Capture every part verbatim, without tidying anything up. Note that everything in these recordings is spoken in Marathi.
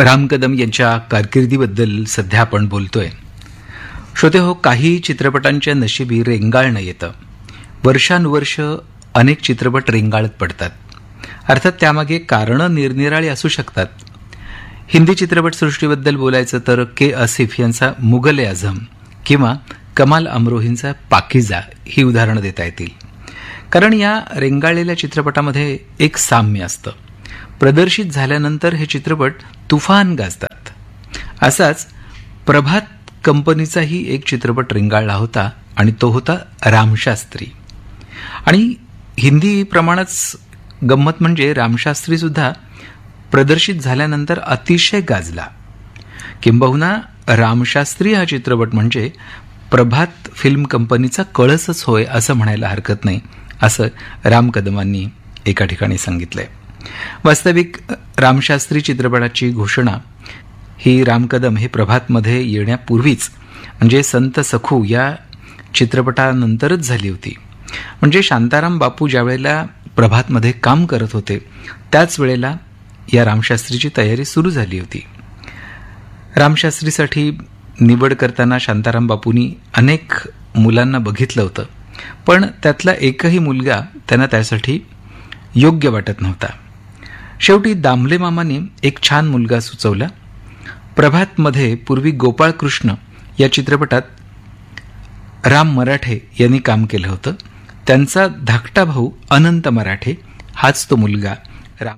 राम कदम यांच्या कारकिर्दीबद्दल सध्या आपण बोलतोय. श्रोते हो, काही चित्रपटांच्या नशिबी रेंगाळणं येतं. वर्षानुवर्ष अनेक चित्रपट रेंगाळत पडतात. अर्थात त्यामागे कारणं निरनिराळी असू शकतात. हिंदी चित्रपटसृष्टीबद्दल बोलायचं तर के आसिफ यांचा मुघल आझम किंवा कमाल अमरोहींचा पाकिजा ही उदाहरणं देता येतील. कारण या रेंगाळलेल्या चित्रपटामध्ये एक साम्य असतं. प्रदर्शित झाल्यानंतर हे चित्रपट तुफान गाजतात. असाच प्रभात कंपनीचाही एक चित्रपट रेंगाळला होता आणि तो होता रामशास्त्री. आणि हिंदीप्रमाणेच गंमत म्हणजे रामशास्त्री सुद्धा प्रदर्शित झाल्यानंतर अतिशय गाजला. किंबहुना रामशास्त्री हा चित्रपट म्हणजे प्रभात फिल्म कंपनीचा कळसच होय असं म्हणायला हरकत नाही, असं राम कदमांनी एका ठिकाणी सांगितलंय. वास्तविक रामशास्त्री चित्रपटाची घोषणा ही राम कदम हे प्रभातमध्ये येण्यापूर्वीच म्हणजे संत सखू या चित्रपटानंतरच झाली होती. म्हणजे शांताराम बापू ज्यावेळेला प्रभातमध्ये काम करत होते त्याच वेळेला या रामशास्त्रीची तयारी सुरू झाली होती. रामशास्त्रीसाठी निवड करताना शांताराम बापूंनी अनेक मुलांना बघितलं होतं, पण त्यातला एकही मुलगा त्यांना त्यासाठी योग्य वाटत नव्हता. शेवटी दामले मामांनी एक छान मुलगा सुचवला. प्रभातमध्ये पूर्वी गोपाळकृष्ण या चित्रपटात राम मराठे यांनी काम केलं होतं. त्यांचा धाकटा भाऊ अनंत मराठे हाच तो मुलगा राम.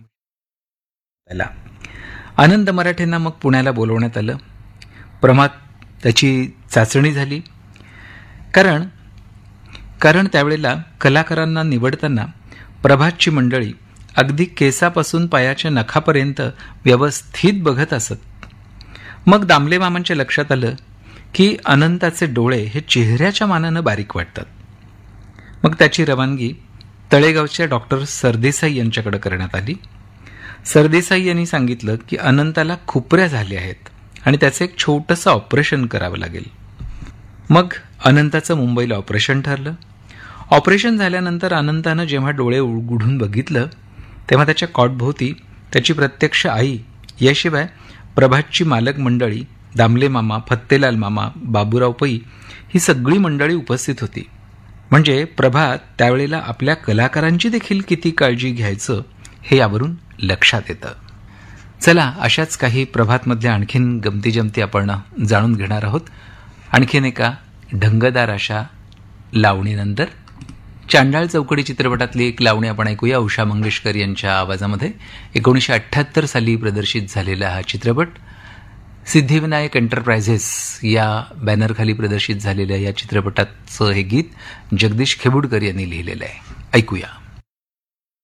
अनंत मराठेंना मग पुण्याला बोलवण्यात आलं. प्रभात त्याची चाचणी झाली. कारण कारण त्यावेळेला कलाकारांना निवडताना प्रभातची मंडळी अगदी केसापासून पायाच्या नखापर्यंत व्यवस्थित बघत असत. मग दामले मामांच्या लक्षात आलं की अनंताचे डोळे हे चेहऱ्याच्या मानानं बारीक वाटतात. मग त्याची रवानगी तळेगावच्या डॉक्टर सरदेसाई यांच्याकडे करण्यात आली. सरदेसाई यांनी सांगितलं की अनंताला खुपऱ्या झाल्या आहेत आणि त्याचं एक छोटंसं ऑपरेशन करावं लागेल. मग अनंताचं मुंबईला ऑपरेशन ठरलं. ऑपरेशन झाल्यानंतर अनंतानं जेव्हा डोळे उघडून बघितलं तेव्हा त्याच्या कॉटभोवती त्याची प्रत्यक्ष आई याशिवाय प्रभातची मालक मंडळी दामले मामा, फत्तेलाल मामा, बाबूराव पै ही सगळी मंडळी उपस्थित होती. म्हणजे प्रभात त्यावेळेला आपल्या कलाकारांची देखील किती काळजी घ्यायचं हे यावरून लक्षात येतं. चला, अशाच काही प्रभातमधल्या आणखीन गमती जमती आपण जाणून घेणार आहोत. आणखीन एका ढंगदार अशा लावणीनंतर चांडाळ चौकडी चित्रपटातली एक लावणी आपण ऐकूया उषा मंगेशकर यांच्या आवाजामध्ये. एकोणीसशे अठ्ठ्याहत्तर साली प्रदर्शित झालेला हा चित्रपट सिद्धिविनायक एंटरप्राइझेस या बॅनरखाली प्रदर्शित झालेल्या या चित्रपटाचं हे गीत जगदीश खेबुडकर यांनी लिहिलेलं आहे. ऐकूया.